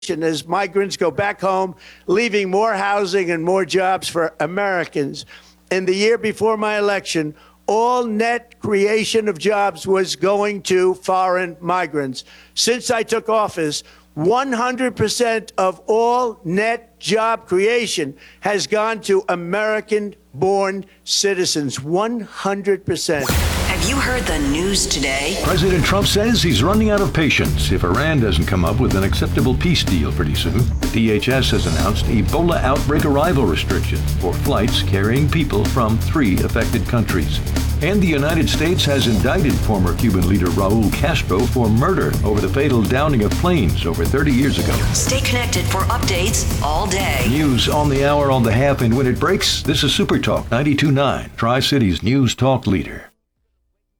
as migrants go back home, leaving more housing and more jobs for Americans. In the year before my election, all net creation of jobs was going to foreign migrants. Since I took office, 100% of all net job creation has gone to American-born citizens. 100%. Have you heard the news today? President Trump says he's running out of patience if Iran doesn't come up with an acceptable peace deal pretty soon. The DHS has announced Ebola outbreak arrival restrictions for flights carrying people from 3 affected countries. And the United States has indicted former Cuban leader Raul Castro for murder over the fatal downing of planes over 30 years ago. Stay connected for updates all day. News on the hour, on the half, and when it breaks, this is Super Talk 92.9, Tri-Cities News Talk leader.